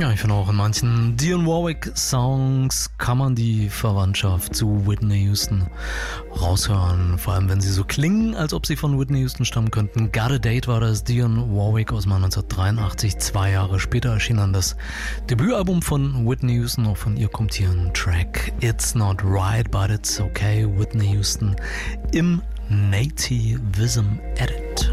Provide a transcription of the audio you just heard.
Ja, ich finde auch in manchen Dionne Warwick-Songs kann man die Verwandtschaft zu Whitney Houston raushören. Vor allem, wenn sie so klingen, als ob sie von Whitney Houston stammen könnten. Got a Date war das, Dionne Warwick aus 1983. 2 Jahre später erschien dann das Debütalbum von Whitney Houston. Auch von ihr kommt hier ein Track, It's Not Right, But It's Okay, Whitney Houston im Nativism Edit.